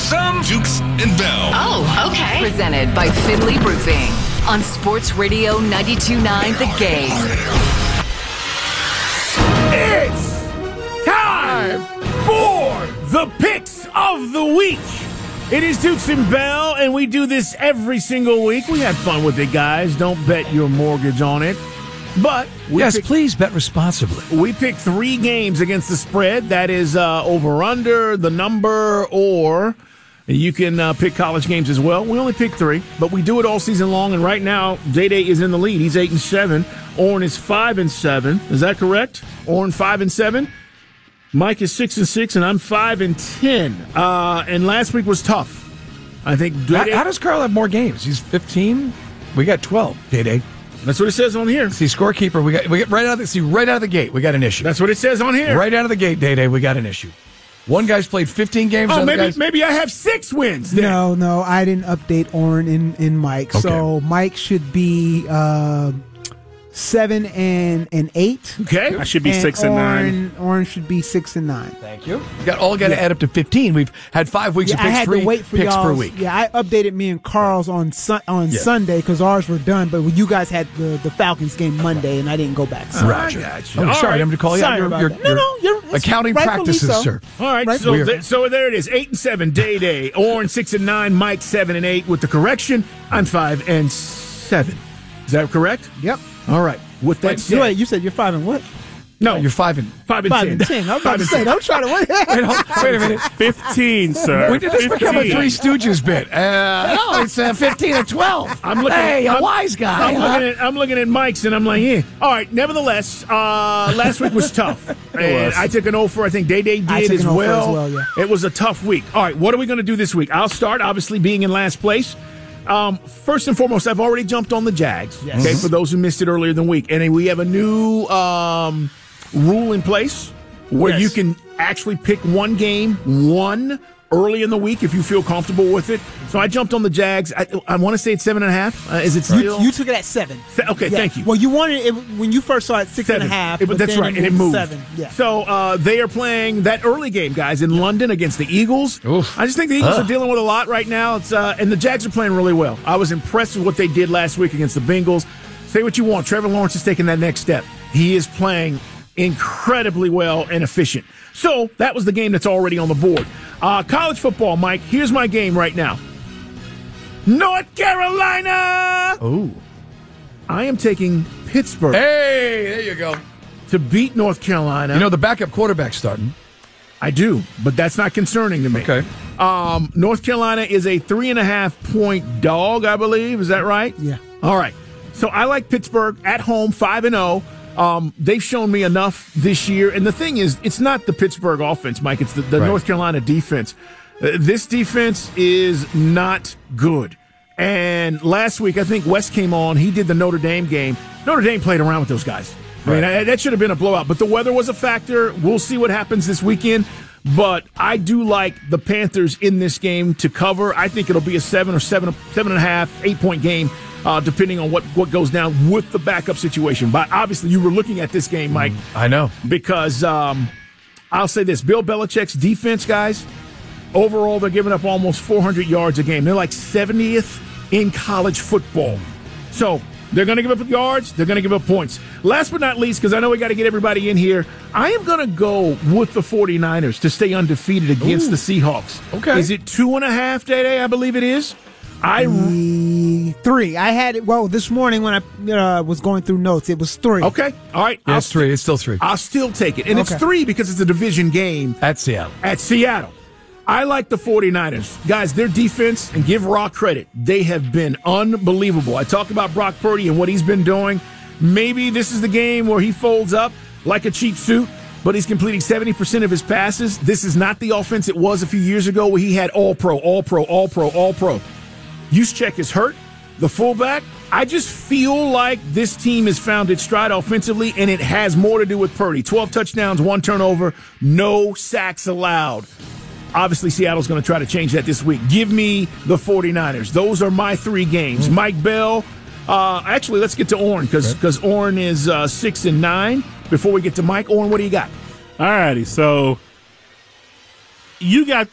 some Dukes and Bell. Oh, okay. Presented by Finley Roofing on Sports Radio 92.9 The Game. It's time for the picks of the week. It is Dukes and Bell, and we do this every single week. We have fun with it, guys. Don't bet your mortgage on it. But please bet responsibly. We pick 3 games against the spread. That is over-under, the number, or you can pick college games as well. We only pick 3, but we do it all season long. And right now, Day is in the lead. He's 8-7. Orrin is 5-7. Is that correct? Orrin 5-7. Mike is 6-6, and I'm 5-10. And last week was tough. I think. How does Carl have more games? He's 15. We got 12. Day. That's what it says on here. See, scorekeeper, we get right out of the gate, we got an issue. That's what it says on here. Right out of the gate, Day, we got an issue. One guy's played 15 games. Oh, maybe I have 6 wins then. No, I didn't update Orrin in Mike. Okay. So Mike should be 7 and 8. Okay, I should be 6 and 9. Orrin should be 6 and 9. Thank you. Got to add up to 15. We've had 5 weeks of picks, I had 3 to wait for picks per y'all's. week. Yeah, I updated me and Carl's on Sunday because ours were done, but you guys had the Falcons game Monday, and I didn't go back. So. Roger. I'm sorry, I'm going to call you out. Your accounting practices, sir. All right, so there it is. 8-7, Day. Orrin 6-9, Mike 7-8 with the correction. I'm 5-7. Is that correct? Yep. All right. With that said, wait, you said you're 5 and what? No, you're 5 and 10. I'm about to say, I'm trying to wait a minute. 15, sir. When did this become a Three Stooges bit? No, it's 15 and 12. I'm a wise guy. I'm looking at Mike's, and I'm like, yeah. All right. Nevertheless, last week was tough. And I took an 0 for, I think Day did as well. Yeah. It was a tough week. All right. What are we going to do this week? I'll start, obviously, being in last place. First and foremost, I've already jumped on the Jags. Yes. Okay, for those who missed it earlier in the week, and we have a new rule in place where you can actually pick one game early in the week if you feel comfortable with it. So I jumped on the Jags. I want to say it's 7.5. Is it still? You took it at 7. Okay, thank you. Well, you wanted it when you first saw it 6.5. But that's right, and it moved. 7. Yeah. So they are playing that early game, guys, in London against the Eagles. Oof. I just think the Eagles are dealing with a lot right now. It's and the Jags are playing really well. I was impressed with what they did last week against the Bengals. Say what you want, Trevor Lawrence is taking that next step. He is playing incredibly well and efficient. So that was the game that's already on the board. College football, Mike. Here's my game right now. North Carolina. Oh, I am taking Pittsburgh. Hey, there you go. To beat North Carolina. You know the backup quarterback's starting. I do, but that's not concerning to me. Okay. North Carolina is a 3.5-point dog, I believe. Is that right? Yeah. All right. So I like Pittsburgh at home, 5-0. They've shown me enough this year. And the thing is, it's not the Pittsburgh offense, Mike. It's the right. North Carolina defense. This defense is not good. And last week, I think West came on. He did the Notre Dame game. Notre Dame played around with those guys. Right. I mean, that should have been a blowout. But the weather was a factor. We'll see what happens this weekend. But I do like the Panthers in this game to cover. I think it'll be a 7.5, 8-point game. Depending on what goes down with the backup situation. But obviously, you were looking at this game, Mike. I know. Because I'll say this. Bill Belichick's defense, guys, overall, they're giving up almost 400 yards a game. They're like 70th in college football. So they're going to give up yards. They're going to give up points. Last but not least, because I know we got to get everybody in here, I am going to go with the 49ers to stay undefeated against the Seahawks. Okay. Is it 2.5, Day? I believe it is. 3. I had it. Well, this morning when I was going through notes, it was 3. Okay. All right. Yeah, it's 3. It's still 3. I'll still take it. And it's 3 because it's a division game. At Seattle. I like the 49ers. Guys, their defense, and give Rock credit, they have been unbelievable. I talk about Brock Purdy and what he's been doing. Maybe this is the game where he folds up like a cheap suit, but he's completing 70% of his passes. This is not the offense it was a few years ago where he had all-pro. Juszczyk is hurt, the fullback. I just feel like this team has found its stride offensively, and it has more to do with Purdy. 12 touchdowns, 1 turnover, no sacks allowed. Obviously, Seattle's going to try to change that this week. Give me the 49ers. Those are my 3 games. Mike Bell. Actually, let's get to Orrin because Orrin is 6-9. Before we get to Mike, Orrin, what do you got? All righty. So you got